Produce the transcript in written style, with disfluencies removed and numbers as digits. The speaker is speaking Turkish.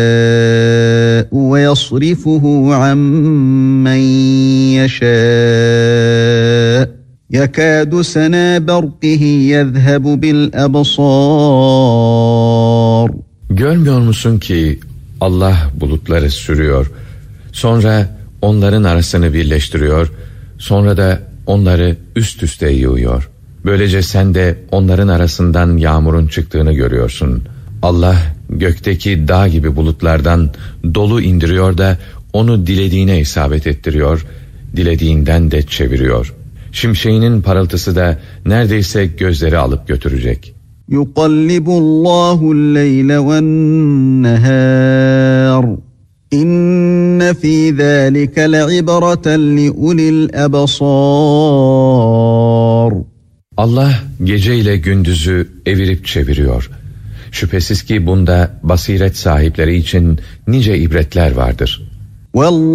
وَيَصْرِفُهُ عَمَّنْ يَشَاءُ يَكَادُ سَنَا بَرْقِهِ يَذْهَبُ بِالْأَبْصَارِ. Görmüyor musun ki Allah bulutları sürüyor, sonra onların arasını birleştiriyor, sonra da onları üst üste yığıyor. Böylece sen de onların arasından yağmurun çıktığını görüyorsun. Allah gökteki dağ gibi bulutlardan dolu indiriyor da onu dilediğine isabet ettiriyor, dilediğinden de çeviriyor. Şimşeğinin parıltısı da neredeyse gözleri alıp götürecek. يُقَلِّبُ اللّٰهُ اللَّيْلَ وَالنَّهَارِ İnne fî zâlike le'ibreten li'ulil ebsâr. Allah gece ile gündüzü evirip çeviriyor. Şüphesiz ki bunda basiret sahipleri için nice ibretler vardır.